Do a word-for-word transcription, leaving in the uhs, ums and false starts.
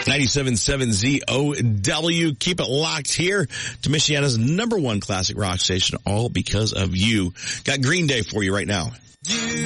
ninety-seven point seven Z O W. Keep it locked here to Michiana's number one classic rock station, all because of you. Got Green Day for you right now. You